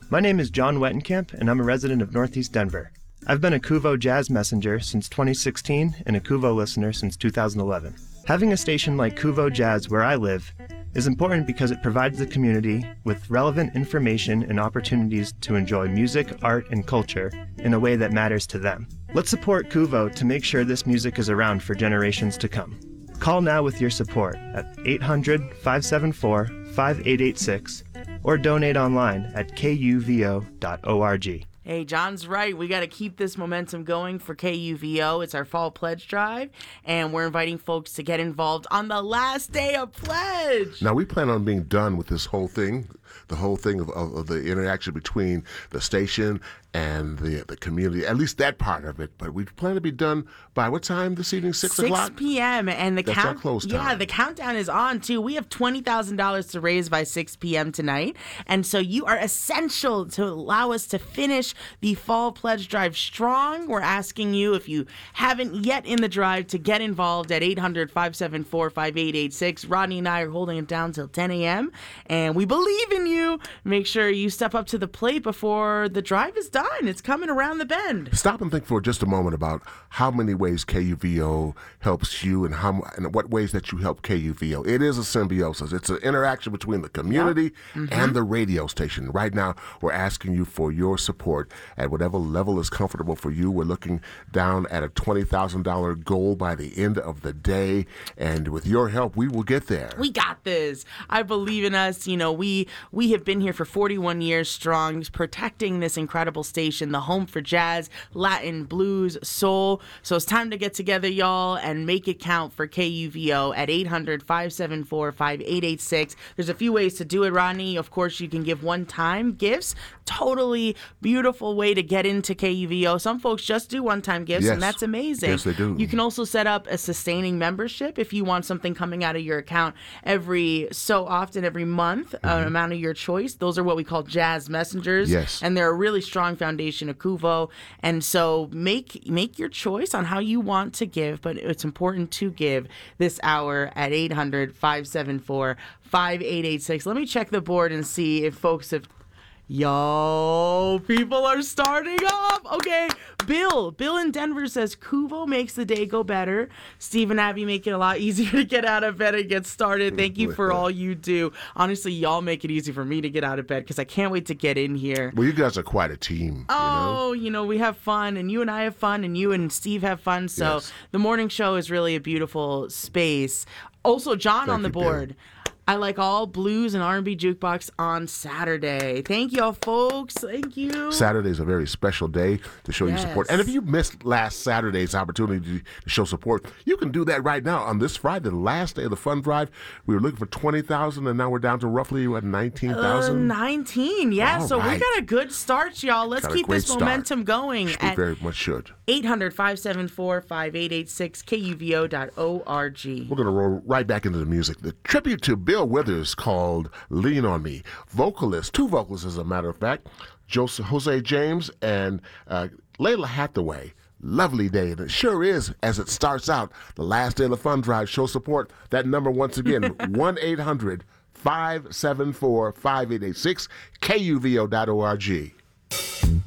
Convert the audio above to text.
My name is John Wettenkamp, and I'm a resident of Northeast Denver. I've been a Kuvo Jazz messenger since 2016 and a Kuvo listener since 2011. Having a station like Kuvo Jazz where I live is important because it provides the community with relevant information and opportunities to enjoy music, art, and culture in a way that matters to them. Let's support Kuvo to make sure this music is around for generations to come. Call now with your support at 800-574-5886 or donate online at kuvo.org. Hey, John's right. We got to keep this momentum going for KUVO. It's our fall pledge drive, and we're inviting folks to get involved on the last day of pledge. Now, we plan on being done with this whole thing, the whole thing of the interaction between the station and the community, at least that part of it. But we plan to be done by what time this evening? 6 o'clock? 6 p.m. And That's our close time. Yeah, the countdown is on, too. We have $20,000 to raise by 6 p.m. tonight. And so you are essential to allow us to finish the fall pledge drive strong. We're asking you, if you haven't yet in the drive, to get involved at 800-574-5886. Rodney and I are holding it down till 10 a.m. And we believe in you. Make sure you step up to the plate before the drive is done. It's coming around the bend. Stop and think for just a moment about how many ways KUVO helps you and what ways that you help KUVO. It is a symbiosis. It's an interaction between the community and the radio station. Right now, we're asking you for your support at whatever level is comfortable for you. We're looking down at a $20,000 goal by the end of the day, and with your help, we will get there. We got this. I believe in us. You know, we have been here for 41 years strong, protecting this incredible station, the home for jazz, Latin, blues, soul. So it's time to get together, y'all, and make it count for KUVO at 800-574-5886. There's a few ways to do it, Rodney. Of course, you can give one-time gifts. Totally beautiful way to get into KUVO. Some folks just do one-time gifts, and that's amazing. Yes, they do. You can also set up a sustaining membership if you want something coming out of your account every so often, every month, an amount of your choice. Those are what we call jazz messengers. Yes. And they're a really strong foundation of Kuvo. And so make your choice on how you want to give, but it's important to give this hour at 800-574-5886. Let me check the board and see if folks have... Yo, people are starting off. Okay, Bill in Denver says Kuvo makes the day go better. Steve and Abby make it a lot easier to get out of bed and get started. Thank you for all you do. Honestly, y'all make it easy for me to get out of bed because I can't wait to get in here. Well, you guys are quite a team. Oh, we have fun, and you and I have fun, and you and Steve have fun. So the morning show is really a beautiful space. Also, John on the board. Bill. I like all blues and R&B jukebox on Saturday. Thank y'all, folks. Thank you. Saturday is a very special day to show you support. And if you missed last Saturday's opportunity to show support, you can do that right now on this Friday, the last day of the fund drive. We were looking for 20,000, and now we're down to roughly, 19,000? 19, yeah. All so right. We got a good start, y'all. Let's keep this momentum going. We very much should. 800-574-5886, KUVO.org. We're going to roll right back into the music. The tribute to Bill Withers called Lean on Me. Two vocalists as a matter of fact, Jose James and Layla Hathaway. Lovely day, and it sure is as it starts out. The last day of the fund drive. Show support. That number once again, 1-800-574-5886, KUVO.org.